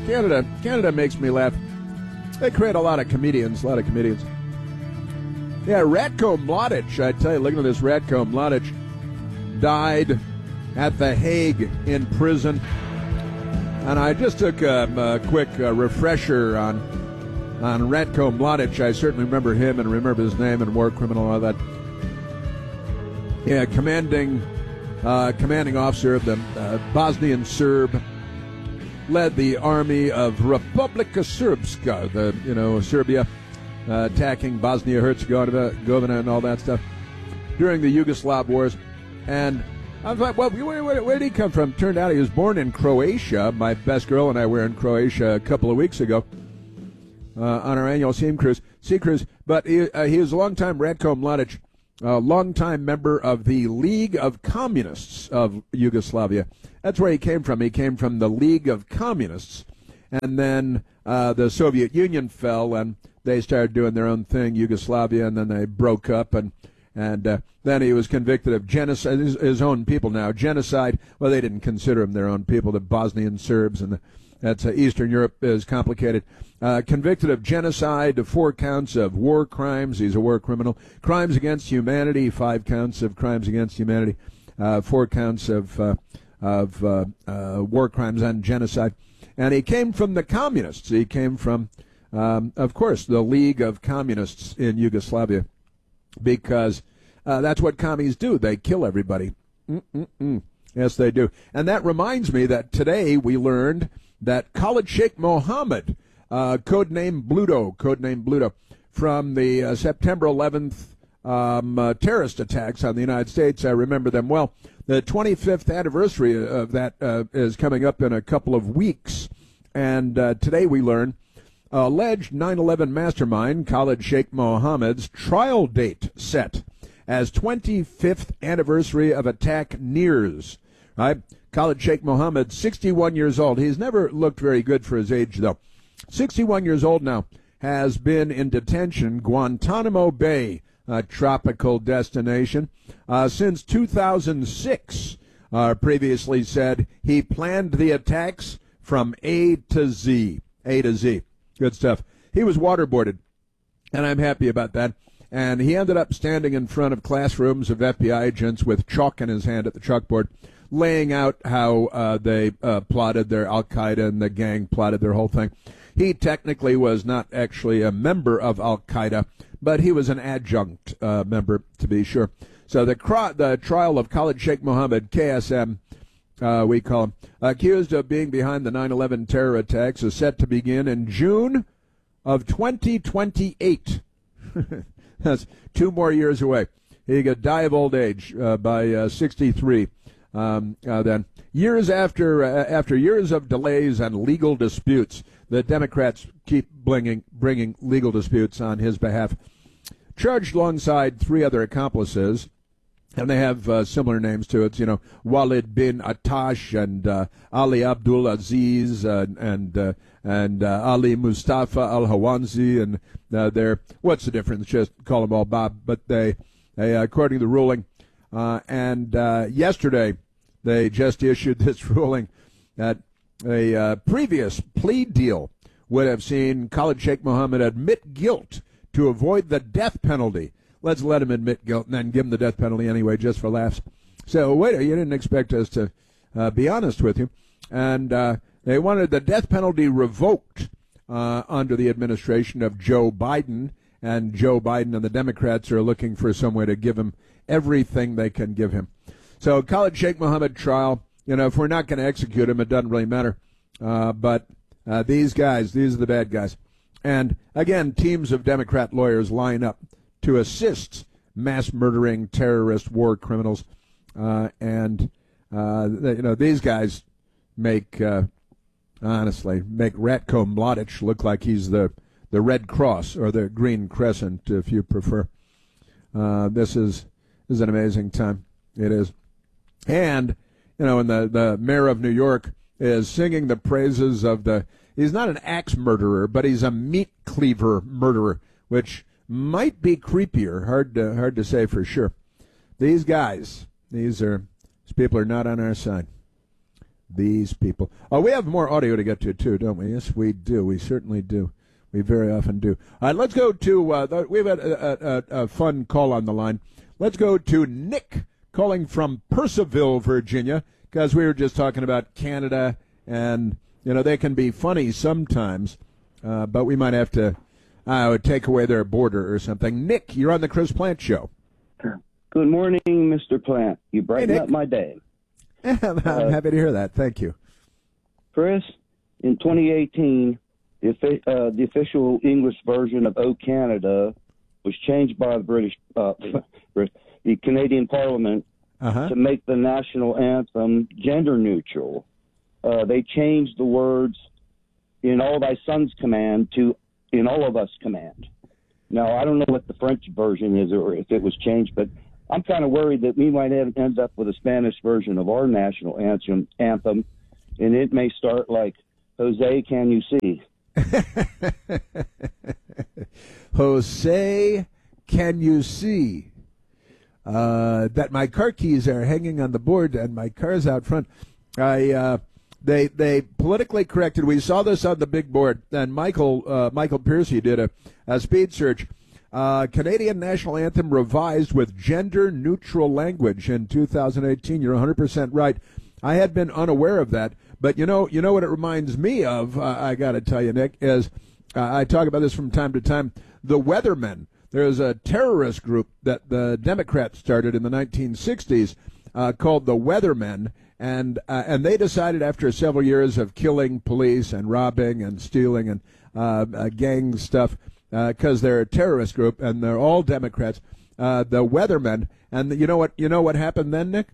Canada makes me laugh. They create a lot of comedians. Yeah, Ratko Mladic, I tell you, looking at this, Ratko Mladic died at The Hague in prison. And I just took a quick refresher on Ratko Mladic. I certainly remember him and remember his name and war criminal and all that. Yeah, commanding officer of the Bosnian Serb, led the army of Republika Srpska, Serbia, attacking Bosnia-Herzegovina and all that stuff during the Yugoslav wars. And I thought, well, where did he come from? Turned out he was born in Croatia. My best girl and I were in Croatia a couple of weeks ago on our annual sea cruise. But he was a long-time Ratko Mladic, a longtime member of the League of Communists of Yugoslavia. That's where he came from. He came from the League of Communists. And then the Soviet Union fell, and they started doing their own thing, Yugoslavia, and then they broke up, and then he was convicted of genocide, his own people now, genocide. Well, they didn't consider them their own people, the Bosnian Serbs, and that's Eastern Europe is complicated. Convicted of genocide, 4 counts of war crimes. He's a war criminal. Crimes against humanity, 5 counts of crimes against humanity, 4 counts of war crimes and genocide. And he came from the communists. He came from, of course, the League of Communists in Yugoslavia, because that's what commies do. They kill everybody. Yes, they do. And that reminds me that today we learned that Khalid Sheikh Mohammed, codename Bluto, from the September 11th terrorist attacks on the United States, I remember them well. The 25th anniversary of that is coming up in a couple of weeks. And today we learn alleged 9/11 mastermind Khalid Sheikh Mohammed's trial date set as 25th anniversary of attack nears. Right? Khalid Sheikh Mohammed, 61 years old. He's never looked very good for his age, though. 61 years old now, has been in detention, Guantanamo Bay, a tropical destination, since 2006. Previously said he planned the attacks from A to Z. A to Z. Good stuff. He was waterboarded, and I'm happy about that. And he ended up standing in front of classrooms of FBI agents with chalk in his hand at the chalkboard, laying out how they plotted their Al-Qaeda and the gang plotted their whole thing. He technically was not actually a member of Al-Qaeda, but he was an adjunct member, to be sure. So the trial of Khalid Sheikh Mohammed, KSM, we call him, accused of being behind the 9/11 terror attacks, is set to begin in June of 2028. That's 2 more years away. He could die of old age by 63. Then, years after years of delays and legal disputes, the Democrats keep bringing legal disputes on his behalf. Charged alongside 3 other accomplices, and they have similar names to it. Walid bin Attash and Ali Abdul Aziz and Ali Mustafa Al Hawanzi, and they're, what's the difference? Just call them all Bob. But they according to the ruling, and yesterday they just issued this ruling that a previous plea deal would have seen Khalid Sheikh Mohammed admit guilt to avoid the death penalty. Let's let him admit guilt and then give him the death penalty anyway, just for laughs. So, wait, you didn't expect us to be honest with you. And they wanted the death penalty revoked under the administration of Joe Biden. And Joe Biden and the Democrats are looking for some way to give him everything they can give him. So, Khalid Sheikh Mohammed trial, if we're not going to execute him, it doesn't really matter. But these guys, these are the bad guys. And, again, teams of Democrat lawyers line up to assist mass murdering terrorist war criminals. And these guys make Ratko Mladic look like he's the Red Cross or the Green Crescent, if you prefer. This is an amazing time. It is. And, and the mayor of New York is singing the praises of he's not an axe murderer, but he's a meat cleaver murderer, which might be creepier. Hard to say for sure. These people are not on our side. These people. Oh, we have more audio to get to, too, don't we? Yes, we do. We certainly do. We very often do. All right, let's go to, we've had a fun call on the line. Let's go to Nick calling from Purcellville, Virginia, because we were just talking about Canada, and, they can be funny sometimes, but we might have to take away their border or something. Nick, you're on the Chris Plant Show. Good morning, Mr. Plant. You brighten up my day. I'm happy to hear that. Thank you. Chris, in 2018, the official English version of "O Canada" was changed by the Canadian Parliament to make the national anthem gender neutral. They changed the words "in all thy sons command" to "in all of us command." Now, I don't know what the French version is or if it was changed, but I'm kind of worried that we might end up with a Spanish version of our national anthem, and it may start like, "Jose, can you see?" Jose, can you see? That my car keys are hanging on the board and my car's out front. They politically corrected. We saw this on the big board, and Michael Piercy did a speed search. Canadian national anthem revised with gender-neutral language in 2018. You're 100% right. I had been unaware of that, but you know what it reminds me of. I got to tell you, Nick, is I talk about this from time to time. The Weathermen. There's a terrorist group that the Democrats started in the 1960s called the Weathermen. And they decided after several years of killing police and robbing and stealing and gang stuff, because they're a terrorist group and they're all Democrats, the Weathermen. And you know what happened then, Nick?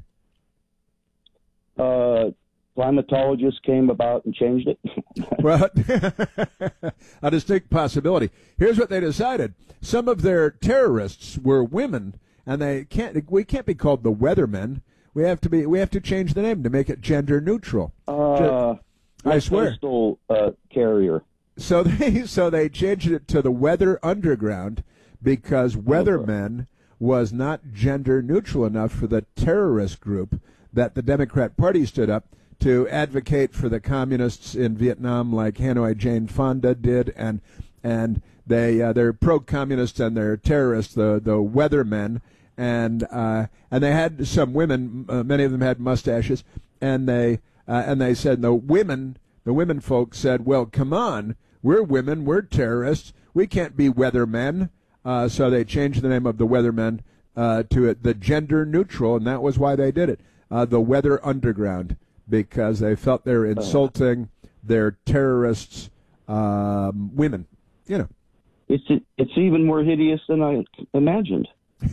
Climatologists came about and changed it. Well, a distinct possibility. Here's what they decided: some of their terrorists were women, and we can't be called the Weathermen. We have to change the name to make it gender neutral. I swear. Coastal carrier. So they changed it to the Weather Underground because Weathermen was not gender neutral enough for the terrorist group that the Democrat Party stood up to advocate for the communists in Vietnam, like Hanoi Jane Fonda did, and they're pro-communist and they're terrorists, the Weathermen. And they had some women. Many of them had mustaches, and they said the women folks said, "Well, come on, we're women, we're terrorists, we can't be weathermen." So they changed the name of the Weathermen to the gender neutral, and that was why they did it, the Weather Underground, because they felt they're insulting their terrorists, women. It's even more hideous than I imagined.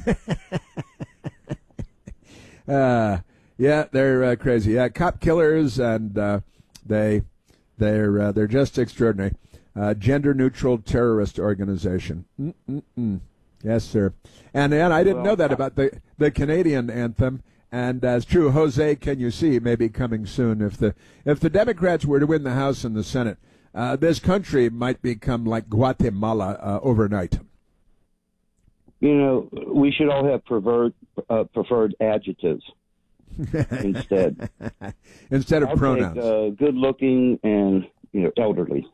Yeah, they're crazy. Yeah, cop killers, and they're just extraordinary. Gender neutral terrorist organization. Yes, sir. And I didn't know that about the Canadian anthem. And as true, Jose, can you see? May be coming soon. If the Democrats were to win the House and the Senate, this country might become like Guatemala overnight. We should all have preferred adjectives instead. Instead of pronouns. Take, good-looking and elderly.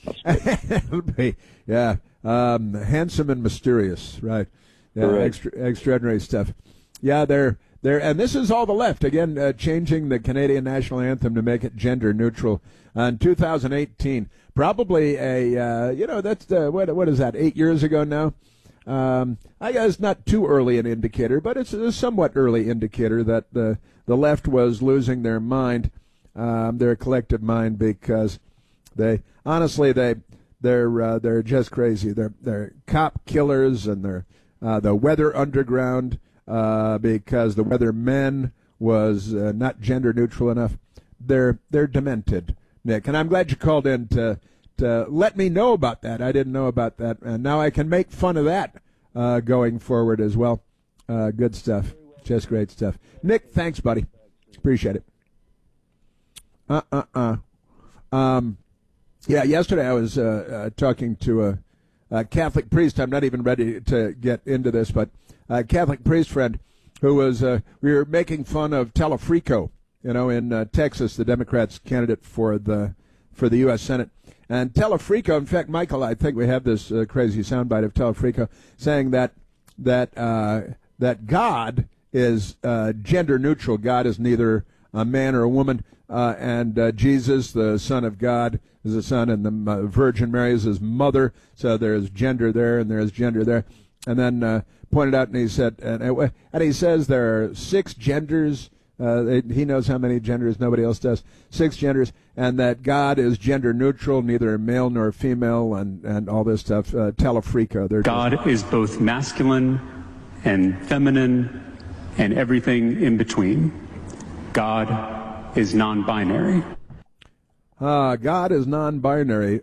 Yeah, handsome and mysterious, right? Yeah, extraordinary stuff. Yeah, they're and this is all the left again, changing the Canadian national anthem to make it gender neutral in 2018. Probably that's what is that? 8 years ago now. I guess not too early an indicator, but it's a somewhat early indicator that the left was losing their mind, their collective mind, because they're just crazy. They're cop killers, and they're the Weather Underground because the Weathermen was not gender neutral enough. They're demented, Nick, and I'm glad you called in to let me know about that. I didn't know about that, and now I can make fun of that going forward as well. Good stuff. Just great stuff. Nick, thanks, buddy. Appreciate it. Yeah, yesterday I was talking to a Catholic priest. I'm not even ready to get into this, but a Catholic priest friend who was, we were making fun of Telefrico, in Texas, the Democrats' candidate for the U.S. Senate. And Telefrico, in fact, Michael, I think we have this crazy soundbite of Telefrico saying that God is gender neutral. God is neither a man or a woman, and Jesus, the Son of God, is a son, and the Virgin Mary is his mother. So there's gender there, and there's gender there. And then pointed out, and he said, and he says there are 6 genders. He knows how many genders, nobody else does. 6 genders, and that God is gender neutral, neither male nor female, and all this stuff. Telefrico. God is both masculine and feminine and everything in between. God is non-binary. God is non-binary.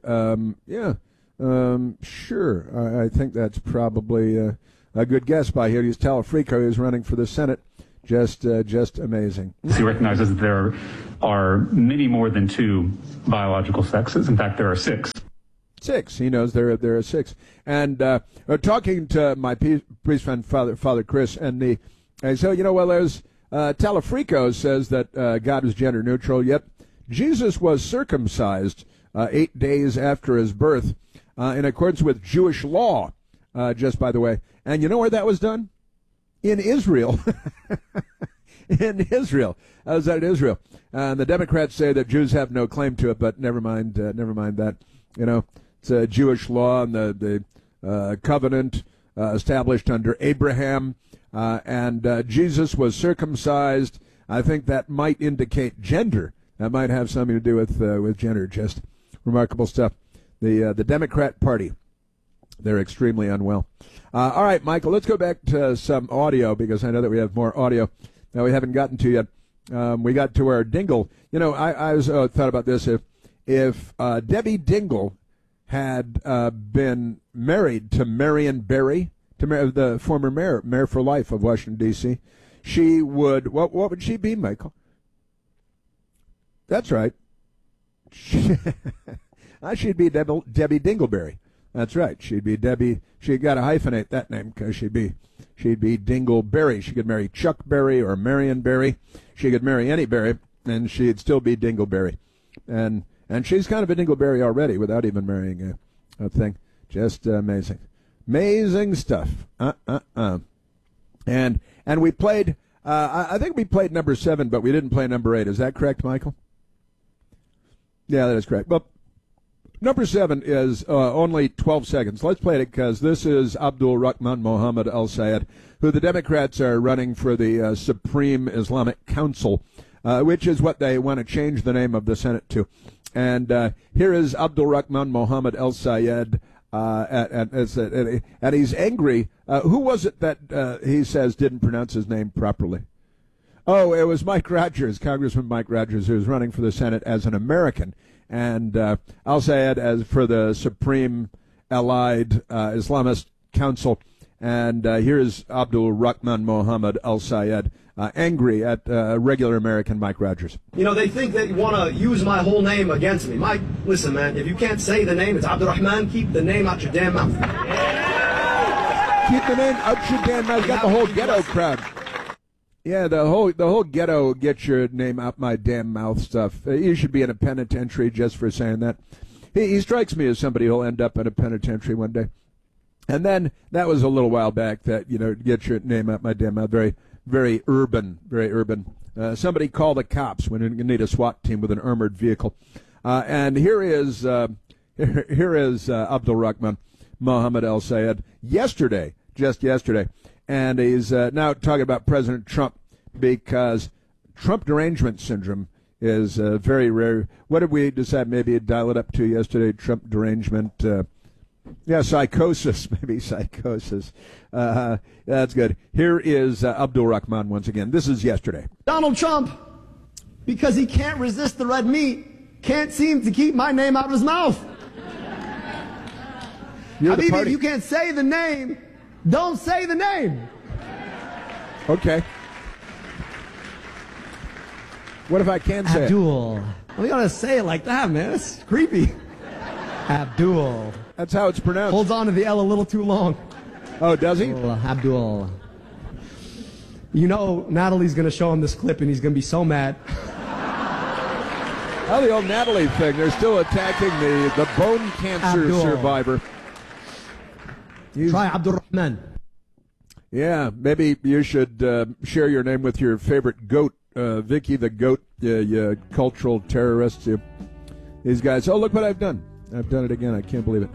Sure. I think that's probably a good guess by here. He's Telefrico. He's running for the Senate. Just amazing. He recognizes that there are many more than 2 biological sexes. In fact, there are 6. 6. He knows there are 6. And talking to my priest friend, Father Chris, and so there's Telefrico says that God is gender neutral. Yet Jesus was circumcised 8 days after his birth, in accordance with Jewish law. Just by the way, and you know where that was done? In Israel. In Israel. I was in Israel. And the Democrats say that Jews have no claim to it, but never mind that. It's a Jewish law, and the covenant established under Abraham. And Jesus was circumcised. I think that might indicate gender. That might have something to do with gender. Just remarkable stuff. The Democrat Party. They're extremely unwell. All right, Michael, let's go back to some audio, because I know that we have more audio that we haven't gotten to yet. We got to our Dingell. I was thought about this. If Debbie Dingell had been married to Marion Barry, the former mayor for life of Washington, D.C., she would, what would she be, Michael? That's right. She'd be Debbie Dingleberry. That's right. She'd be Debbie. She got to hyphenate that name, because she'd be Dingleberry. She could marry Chuck Berry or Marion Barry. She could marry any Berry, and she'd still be Dingleberry. And she's kind of a Dingleberry already without even marrying a thing. Just amazing. Amazing stuff. And we played, I think we played number 7, but we didn't play number 8. Is that correct, Michael? Yeah, that is correct. Well, number 7 is only 12 seconds. Let's play it, because this is Abdul Rahman Mohammed Al Sayed, who the Democrats are running for the Supreme Islamic Council, which is what they want to change the name of the Senate to. And here is Abdul Rahman Mohammed Al Sayed, and he's angry. Who was it that he says didn't pronounce his name properly? Oh, it was Mike Rogers, Congressman Mike Rogers, who was running for the Senate as an American. And Al Sayed as for the Supreme Allied Islamist Council. And here is Abdul Rahman Mohammed Al Sayed, angry at regular American Mike Rogers. They think they want to use my whole name against me. Mike, listen, man, if you can't say the name, it's Abdurrahman, keep the name out your damn mouth. Keep the name out your damn mouth. Got the whole ghetto crowd. Yeah, the whole ghetto get your name out my damn mouth stuff. You should be in a penitentiary just for saying that. He strikes me as somebody who'll end up in a penitentiary one day. And then that was a little while back that, get your name out my damn mouth. Very, very urban, very urban. Somebody call the cops when you need a SWAT team with an armored vehicle. And here is Abdul Rahman Mohammed Al Sayed just yesterday. And he's now talking about President Trump, because Trump derangement syndrome is very rare. What did we decide maybe dial it up to yesterday? Trump derangement. Psychosis. Maybe psychosis. That's good. Here is Abdul Rahman once again. This is yesterday. Donald Trump, because he can't resist the red meat, can't seem to keep my name out of his mouth. If you can't say the name, don't say the name. Okay. What if I can say Abdul. We gotta say it like that, man. It's creepy. Abdul. That's how it's pronounced. Holds on to the L a little too long. Oh, does he? Abdul. You know, Natalie's going to show him this clip, and he's going to be so mad. Oh, the old Natalie thing. They're still attacking the bone cancer Abdul. survivor. Try Abdurrahman. Yeah, maybe you should share your name with your favorite goat, Vicky the goat, you cultural terrorists. These guys. Oh, look what I've done. I've done it again. I can't believe it.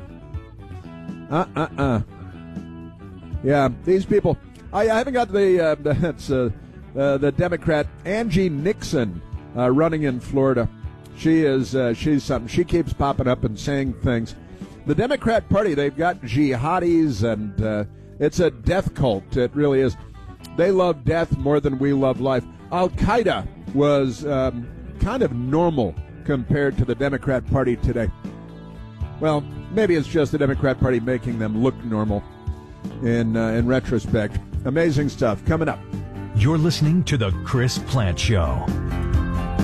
Yeah, these people. I haven't got the Democrat Angie Nixon running in Florida. She's something. She keeps popping up and saying things. The Democrat Party, they've got jihadis, and it's a death cult. It really is. They love death more than we love life. Al-Qaeda was kind of normal compared to the Democrat Party today. Well, maybe it's just the Democrat Party making them look normal in retrospect. Amazing stuff coming up. You're listening to The Chris Plante Show.